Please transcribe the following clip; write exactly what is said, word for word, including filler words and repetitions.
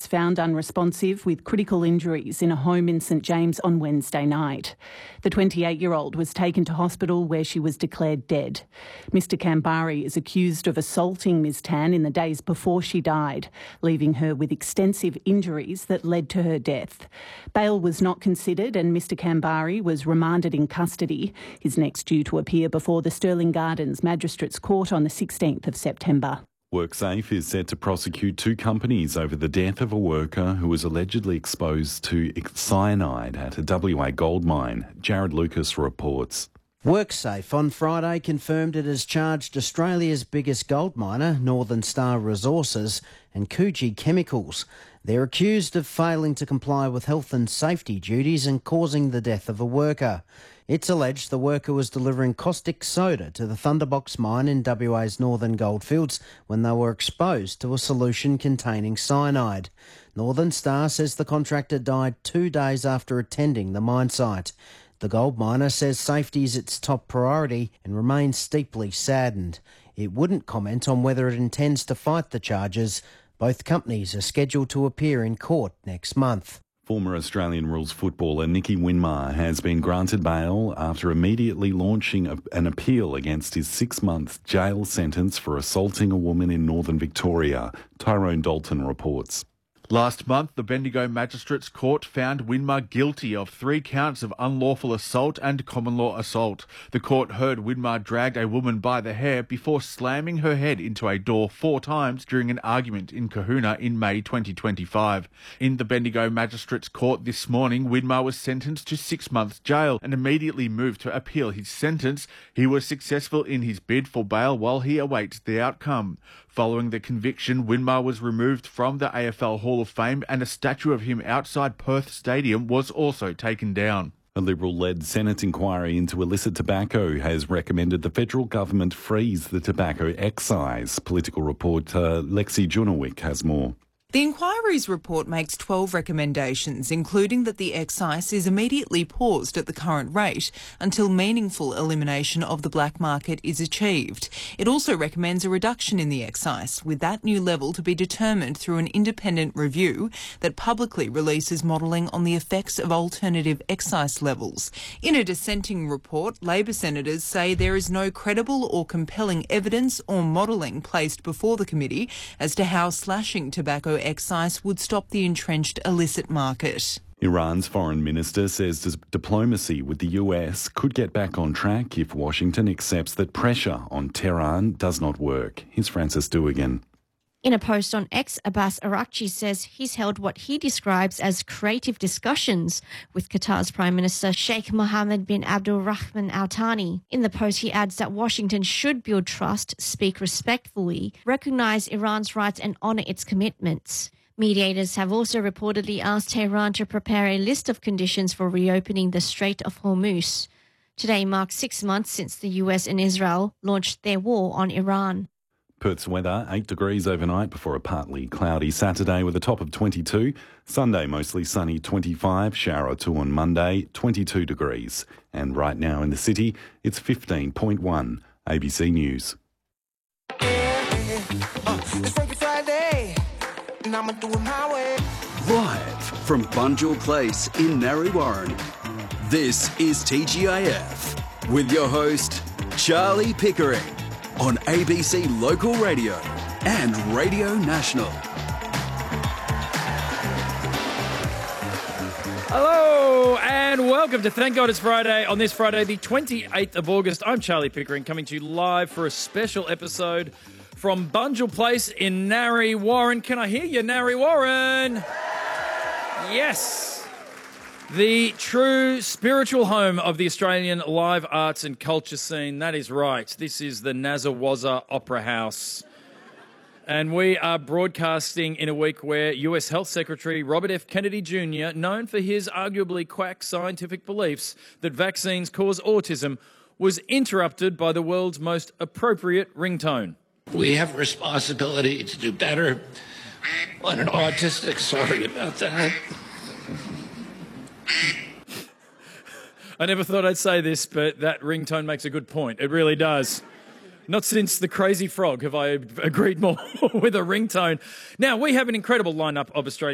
found unresponsive with critical injuries in a home in St James on Wednesday night. The twenty-eight-year-old was taken to hospital where she was declared dead. Mister Kambari is accused of assaulting Miz Tan in the days before she died, leaving her with extensive injuries that led to her death. Bail was not considered and Mister Kambari was remanded in custody. He's next due to appear before the Stirling Gardens Magistrates Court on the sixteenth of September. WorkSafe is set to prosecute two companies over the death of a worker who was allegedly exposed to cyanide at a W A gold mine. Jared Lucas reports. WorkSafe on Friday confirmed it has charged Australia's biggest gold miner, Northern Star Resources, and Coogee Chemicals. They're accused of failing to comply with health and safety duties and causing the death of a worker. It's alleged the worker was delivering caustic soda to the Thunderbox mine in W A's Northern Goldfields when they were exposed to a solution containing cyanide. Northern Star says the contractor died two days after attending the mine site. The gold miner says safety is its top priority and remains deeply saddened. It wouldn't comment on whether it intends to fight the charges. Both companies are scheduled to appear in court next month. Former Australian rules footballer Nicky Winmar has been granted bail after immediately launching a, an appeal against his six-month jail sentence for assaulting a woman in northern Victoria. Tyrone Dalton reports. Last month, the Bendigo Magistrates Court found Winmar guilty of three counts of unlawful assault and common law assault. The court heard Winmar dragged a woman by the hair before slamming her head into a door four times during an argument in Kahuna in May twenty twenty-five. In the Bendigo Magistrates Court this morning, Winmar was sentenced to six months jail and immediately moved to appeal his sentence. He was successful in his bid for bail while he awaits the outcome. Following the conviction, Winmar was removed from the A F L Hall of Fame and a statue of him outside Perth Stadium was also taken down. A Liberal-led Senate inquiry into illicit tobacco has recommended the federal government freeze the tobacco excise. Political reporter Lexi Junowick has more. The inquiry's report makes twelve recommendations, including that the excise is immediately paused at the current rate until meaningful elimination of the black market is achieved. It also recommends a reduction in the excise, with that new level to be determined through an independent review that publicly releases modelling on the effects of alternative excise levels. In a dissenting report, Labor senators say there is no credible or compelling evidence or modelling placed before the committee as to how slashing tobacco excise would stop the entrenched illicit market. Iran's foreign minister says diplomacy with the U S could get back on track if Washington accepts that pressure on Tehran does not work. Here's Francis Duigan. In a post on X, Abbas Araghchi says he's held what he describes as creative discussions with Qatar's Prime Minister Sheikh Mohammed bin Abdul Rahman Al Thani. In the post, he adds that Washington should build trust, speak respectfully, recognise Iran's rights and honour its commitments. Mediators have also reportedly asked Tehran to prepare a list of conditions for reopening the Strait of Hormuz. Today marks six months since the U S and Israel launched their war on Iran. Perth's weather, eight degrees overnight before a partly cloudy Saturday with a top of twenty-two. Sunday, mostly sunny, twenty-five. Shower or two on Monday, twenty-two degrees. And right now in the city, it's fifteen point one. A B C News. Yeah, uh, it's Freaky Friday, and I'ma do it my way. Live from Bunjil Place in Narre Warren, this is T G I F with your host, Charlie Pickering. On A B C Local Radio and Radio National. Hello and welcome to Thank God It's Friday. On this Friday, the twenty-eighth of August, I'm Charlie Pickering coming to you live for a special episode from Bunjil Place in Narre Warren. Can I hear you, Narre Warren? Yes. The true spiritual home of the Australian live arts and culture scene. That is right. This is the Nazawazza Opera House. And we are broadcasting in a week where U S Health Secretary Robert F. Kennedy Junior, known for his arguably quack scientific beliefs that vaccines cause autism, was interrupted by the world's most appropriate ringtone. We have a responsibility to do better on an autistic. Sorry about that. I never thought I'd say this, but that ringtone makes a good point. It really does. Not since the Crazy Frog have I agreed more with a ringtone. Now, we have an incredible lineup of Australian